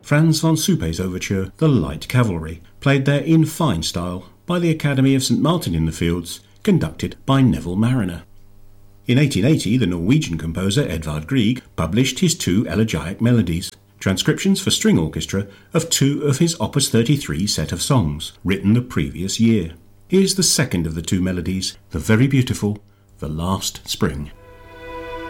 Franz von Suppe's overture, The Light Cavalry, played there in fine style by the Academy of St Martin in the Fields, conducted by Neville Marriner. In 1880, the Norwegian composer Edvard Grieg published his 2 elegiac melodies, transcriptions for string orchestra of 2 of his Opus 33 set of songs, written the previous year. Here's the second of the 2 melodies, the very beautiful The Last Spring.